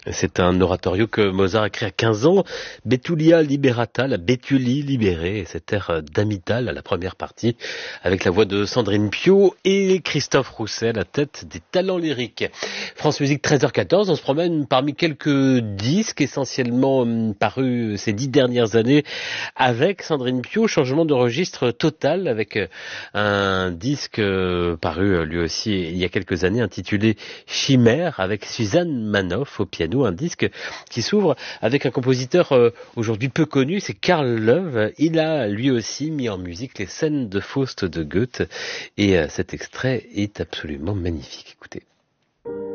C'est un oratorio que Mozart a écrit à 15 ans, Betulia Liberata, la Bétulie libérée, et cet air d'Amital à la première partie, avec la voix de Sandrine Piau et Christophe Rousset à la tête des talents lyriques. France Musique 13h14, on se promène parmi quelques disques essentiellement parus ces 10 dernières années avec Sandrine Piau, changement de registre total avec un disque paru lui aussi il y a quelques années intitulé Chimère avec Suzanne Manoff au piano. Un disque qui s'ouvre avec un compositeur aujourd'hui peu connu, c'est Karl Löw. Il a lui aussi mis en musique les scènes de Faust de Goethe et cet extrait est absolument magnifique. Écoutez.